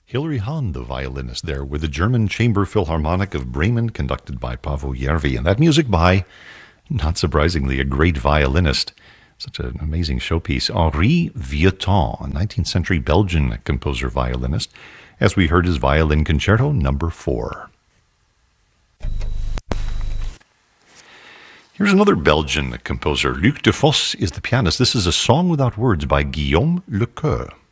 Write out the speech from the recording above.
Hilary Hahn, the violinist there, with the German Chamber Philharmonic of Bremen, conducted by Paavo Järvi. And that music by, not surprisingly, a great violinist. Such an amazing showpiece. Henri Vieuxtemps, a 19th century Belgian composer-violinist, as we heard his Violin Concerto No. 4. Here's another Belgian composer. Luc de Vos is the pianist. This is A Song Without Words by Guillaume Lecoeur.